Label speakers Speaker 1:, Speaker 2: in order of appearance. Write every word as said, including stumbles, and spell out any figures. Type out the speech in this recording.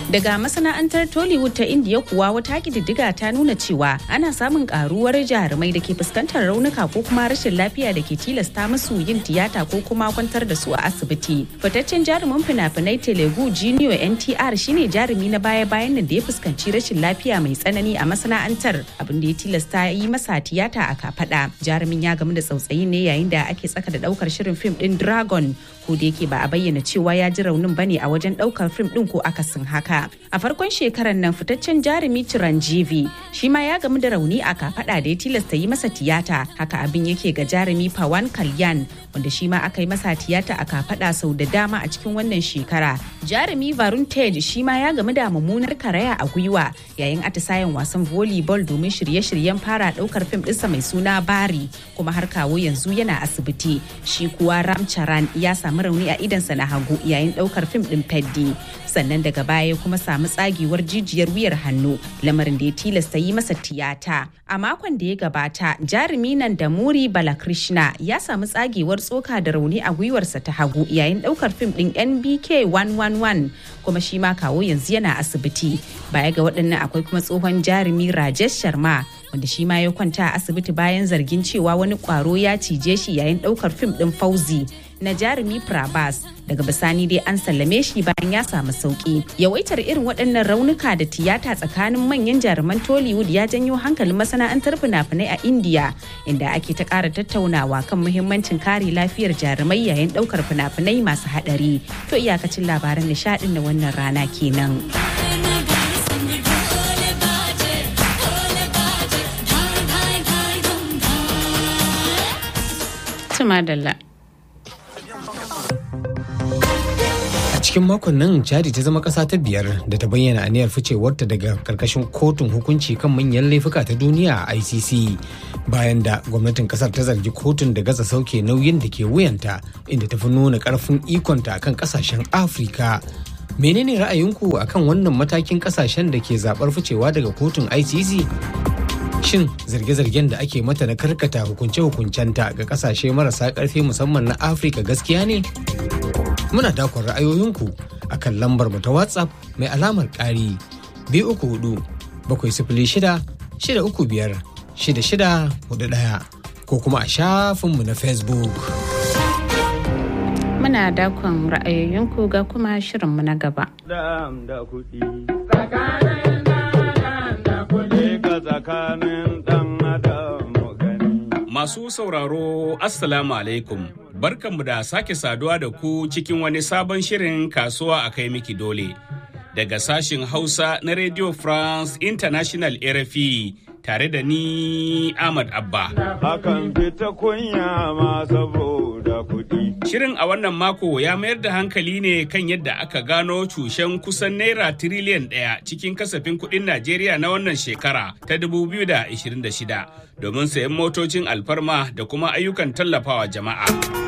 Speaker 1: Daga masana'antar Tollywood ta Indiya kuwa wata kididdiga ta nuna cewa ana samun karuwar jarumai da ke fuskantar raunuka ko kuma rashin lafiya da ke tilasta musu yin tiyata ko kuma kwantar da su a asibiti. Fitaccen jarumin fina-finai Telugu Junior N T R shine jarumi na baya-bayan nan da ya fuskanci rashin lafiya mai tsanani a masana'antar, abin da ya tilasta yi masa tiyata a kafada. Jarumin ya gamu da tsautsayi ne yayin da ake tsaka da daukar shirin fim din Dragon, ko da yake ba a bayyana cewa ya ji raunin bane a wajen daukar fim din ko akasin haka. A farkon shekarar nan fitaccen jarumi Chiranjeevi shi ma ya gamu da rauni a kafada da ya tilasta yi masa tiyata. Haka abin yake ga jarumi Pawan Kalyan, wanda shi ma aka yi masa tiyata a kafada sau da dama a cikin wannan shekara. Jarumi Varun Tej shi ma ya gamu da mummunar karaya a gwiwa yayin atisayen wasan volleyball domin shirye-shiryen fara daukar fim ɗinsa mai suna Bari, kuma har kawo yanzu yana asibiti. Shi kuwa Ram Charan ya samu rauni a idansa na hagu yayin daukar fim ɗin Peddi. Sannan daga baya kuma samu tsagewar jijiyar wuyar hannu, lamarin da ya tilasta yi masa tiyata. A makon da ya gabata, jarumi nan da Muri Balakrishna ya samu tsagewar tsoka da rauni a gwiwarsa ta hagu yayin daukar fim din N B K one one one, kuma shi ma kawo yanzu yana asibiti. Baya ga waɗannan akwai kuma tsohon jarumi Rajesh Sharma, wanda shi ma ya kwanta a asibiti bayan zargin cewa wani kwaro ya cije shi yayin daukar fim din Fauzi na jarumi Prabhas. Daga bisani dai an sallame shi bayan ya samu sauki. Yawaitar irin waɗannan raunuka da tiyata tsakanin manyan jaruman Tollywood ya janyo hankalin masana'antar fina-finai a India, inda ake ta ƙara tattaunawa kan muhimmancin kare lafiyar jarumai yayin ɗaukar fina-finai masu haɗari. To iyakacin labaran nishaɗin na wannan rana kenan. Tumadalla.
Speaker 2: A cikin makon nan Chadi ta zama ƙasa ta biyar da ta bayyana aniyar ficewarta daga karkashin kotun hukunci kan manyan laifuka ta duniya a I C C, bayan da gwamnatin kasar ta zargi kotun da gaza sauke nauyin da ke wuyanta, inda ta fi nuna ƙarfin ikonta akan ƙasashen Afirka. Menene ra'ayinku akan wannan matakin ƙasashen da ke zaɓar ficewa daga kotun I C C? Shin zarge-zargen da ake mata na karkata hukunce-hukuncenta ga ƙasashe marasa ƙarfi musamman na Afirka gaskiya ne? Muna dakon ra'ayoyinku a kan lambar mu ta WhatsApp mai alamar ƙari biyu uku hudu bakwai sifili shida shida uku biyar shida shida hudu ɗaya, ko kuma a shafinmu na Facebook.
Speaker 1: Muna dakon ra'ayoyinku ga kuma shirinmu na gaba.
Speaker 3: Masu sauraro, Assalamu alaikum. Barkanmu da sake saduwa da ku cikin wani sabon shirin kasuwa a kai miki dole. Daga sashin Hausa na Radio France International R F I tare da ni Ahmad Abba.
Speaker 4: Hakan fita kunya ma saboda kuɗi.
Speaker 3: Shirin a wannan mako ya mayar da hankali ne kan yadda aka gano cushen kusan naira tiriliyan ɗaya cikin kasafin kuɗin Najeriya na wannan shekara ta dubu biyu da ashirin da shida domin sayan motocin alfarma da kuma ayyukan tallafawa jama'a.